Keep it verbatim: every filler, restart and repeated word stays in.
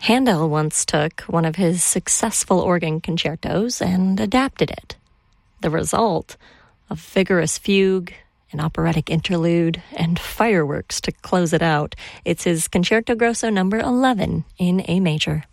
Handel once took one of his successful organ concertos and adapted it. The result, a vigorous fugue, an operatic interlude, and fireworks to close it out. It's his Concerto Grosso number eleven in A major.